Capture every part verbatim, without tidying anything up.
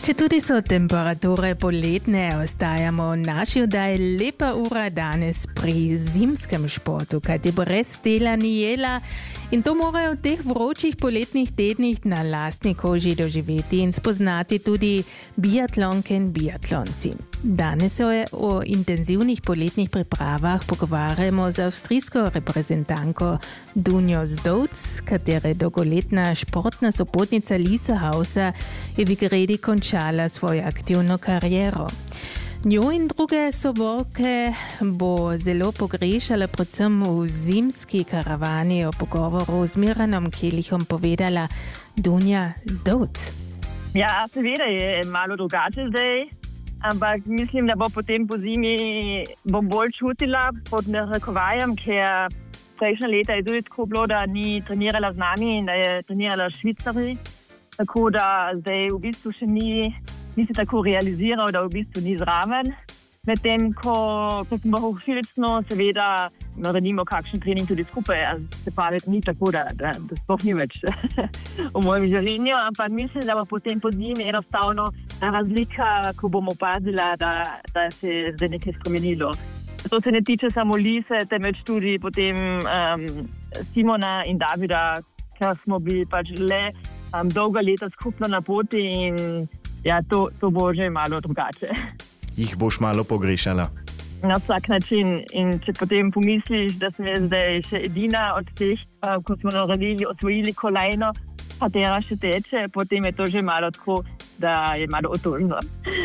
Če tudi so temperature poletne, ostajamo naši oddaji lepa ura danes pri zimskem športu, kajti brez dela ni jela in to morajo v teh vročih poletnih tednih na lastni koži doživeti in spoznati tudi biatlonke in biatlonci. Danes se o intenzivnih poletnih pripravah pogovarjamo z avstrijsko reprezentanko Dunjo Zdovc, katere dolgoletna športna sopotnica Lisa Hauser je v Gredi končala svojo aktivno kariero. Njo in druge soborke bo zelo pogrešala predvsem v zimski karavani. O pogovoru z Miranom Kelihom povedala Dunja Zdovc. Ja, seveda je malo drugače zdaj, ampak mislim, da bo potem po zimi bom bolj čutila pod narekovajem, ker prejšnja leta je tudi tako bilo, da ni trenirala z nami in da je trenirala v Švicari, tako da zdaj v bistvu še ni ni se tako realiziral, da v bistvu ni zraven. Medtem, ko, ko sem v Švilicno, seveda naredimo kakšen trening tudi skupaj, se pravi, ni tako, da, da, da sploh ni več v mojem življenju, ampak mislim, da bo potem po zimi enostavno razlika, ko bom opazila, da, da se je zdaj nekaj spremenilo. To se ne tiče samo Lise, temveč tudi potem um, Simona in Davida, ker smo bili pač le um, dolga leta skupno na poti in ja, to, to bo že malo drugače. Jih boš malo pogrešala? Na vsak način. In če potem pomisliš, da sem jaz zdaj še edina od teh, ko smo naredili, osvojili kolajno, katera še teče, potem je to že malo tako, da je malo otožno.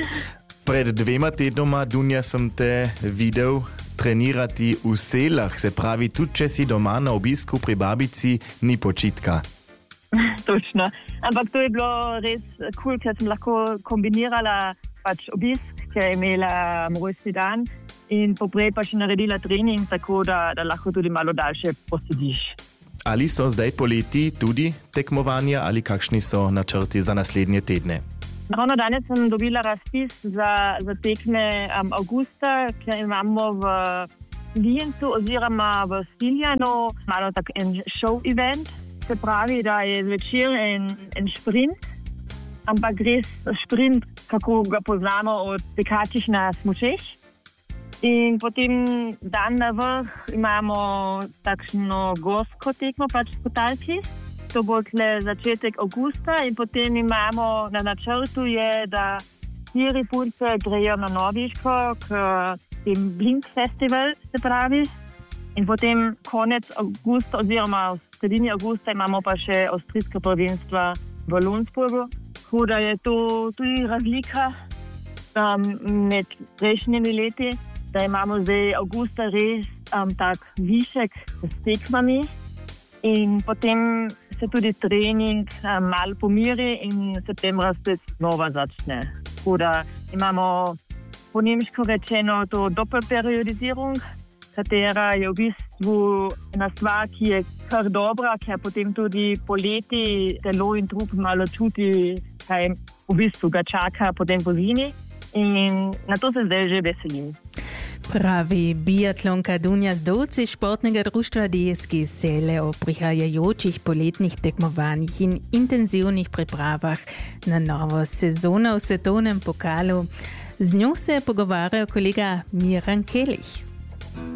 Pred dvema tednoma, Dunja, sem te videl trenirati v Selah, se pravi, tudi če si doma na obisku pri babici, ni počitka. Točno. Ampak to je bilo res cool, ker sem lahko kombinirala pač obisk, ker je imela rojstni dan in poprej pa še naredila trening, tako da, da lahko tudi malo daljše posediš. Ali so zdaj poleti tudi tekmovanja ali kakšni so načrti za naslednje tedne? Ravno danes sem dobila razpis za, za tekme um, avgusta, ker imamo v Lijencu oziroma v Stiljanu malo tak en show event. Se pravi, da je zvečer en, en šprint, ampak res šprint, kako ga poznamo od tekačih na smučeh. In potem dan na vrh imamo takšno gorsko tekmo, pač skotalci. To bo tle začetek avgusta in potem imamo na načrtu je, da štiri punce grejo na Norveško k tem Blink Festival, se pravi. In potem konec avgusta oziroma v sredini avgusta imamo pa še avstrijska prvenstva v Lundsburgu. Tako da je to tudi razlika um, med prejšnjimi leti, da imamo zdaj avgusta res um, tak višek s tekmami in potem se tudi trening um, malo pomiri in septembra spet znova začne. Tako da imamo po nemško rečeno to doppelperiodizirung, katera je v bistvu ena stvar, ki je kar dobra, ker potem tudi poleti telo in trup malo čuti, kaj v bistvu ga čaka potem po zimi in na to se zdaj že veselim. Pravi biatlonka Dunja Zdovc iz športnega društva D S G Sele o prihajajočih poletnih tekmovanjih in intenzivnih pripravah na novo sezono v svetovnem pokalu. Z njo se pogovarja kolega Miran Kelih.